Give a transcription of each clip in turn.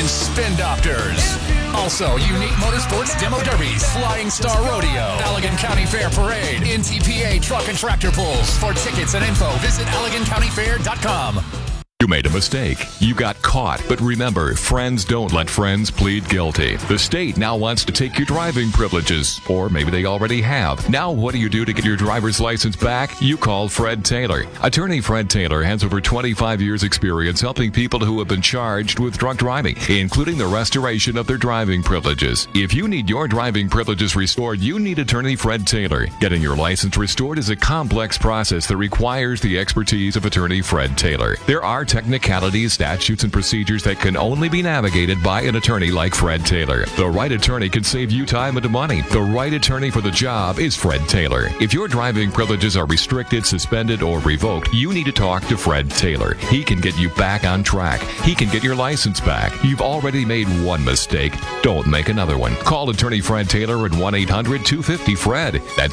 Spin Doctors. Also, Unique Motorsports Demo Derbies, Flying Star Rodeo, Allegan County Fair Parade, NTPA Truck and Tractor Pulls. For tickets and info, visit AlleganCountyFair.com. You made a mistake. You got caught. But remember, friends don't let friends plead guilty. The state now wants to take your driving privileges. Or maybe they already have. Now what do you do to get your driver's license back? You call Fred Taylor. Attorney Fred Taylor has over 25 years experience helping people who have been charged with drunk driving, including the restoration of their driving privileges. If you need your driving privileges restored, you need attorney Fred Taylor. Getting your license restored is a complex process that requires the expertise of attorney Fred Taylor. There are technicalities, statutes, and procedures that can only be navigated by an attorney like Fred Taylor. The right attorney can save you time and money. The right attorney for the job is Fred Taylor. If your driving privileges are restricted, suspended, or revoked, you need to talk to Fred Taylor. He can get you back on track. He can get your license back. You've already made one mistake. Don't make another one. Call attorney Fred Taylor at 1-800-250-FRED. That's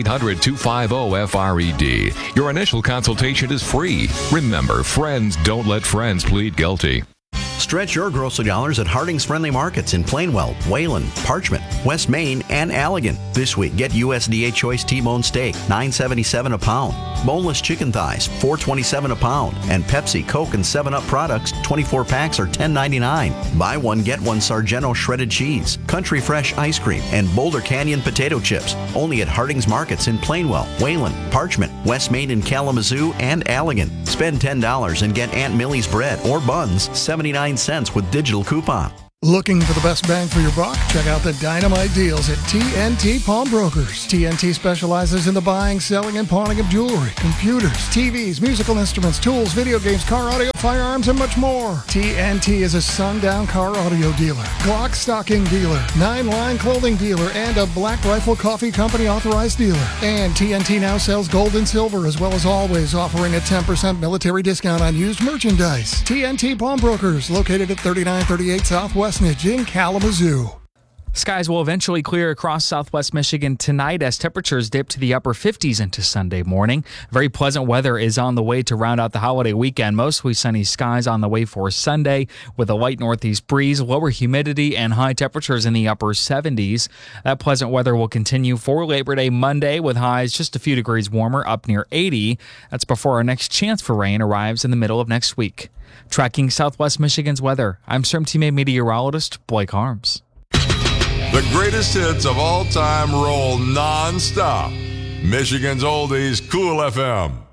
1-800-250-FRED. Your initial consultation is free. Remember, friends don't let friends plead guilty. Stretch your grocery dollars at Harding's Friendly Markets in Plainwell, Wayland, Parchment, West Main, and Allegan. This week, get USDA Choice T-bone steak, $9.77 a pound. Boneless chicken thighs, $4.27 a pound. And Pepsi, Coke, and 7-Up products, 24 packs are $10.99. Buy one, get one Sargento shredded cheese, Country Fresh ice cream, and Boulder Canyon potato chips. Only at Harding's Markets in Plainwell, Wayland, Parchment, West Main in Kalamazoo, and Allegan. Spend $10 and get Aunt Millie's bread or buns, 79 cents with digital coupon. Looking for the best bang for your buck? Check out the dynamite deals at TNT Pawnbrokers. TNT specializes in the buying, selling, and pawning of jewelry, computers, TVs, musical instruments, tools, video games, car audio, firearms, and much more. TNT is a sundown car audio dealer, Glock stocking dealer, 9-line clothing dealer, and a Black Rifle Coffee Company authorized dealer. And TNT now sells gold and silver, as well as always offering a 10% military discount on used merchandise. TNT Pawnbrokers, located at 3938 Southwest in Kalamazoo. Skies will eventually clear across southwest Michigan tonight as temperatures dip to the upper 50s into Sunday morning. Very pleasant weather is on the way to round out the holiday weekend. Mostly sunny skies on the way for Sunday with a light northeast breeze, lower humidity, and high temperatures in the upper 70s. That pleasant weather will continue for Labor Day Monday with highs just a few degrees warmer, up near 80. That's before our next chance for rain arrives in the middle of next week. Tracking southwest Michigan's weather, I'm CermTeam meteorologist Blake Harms. The greatest hits of all time roll non-stop. Michigan's Oldies, Cool FM.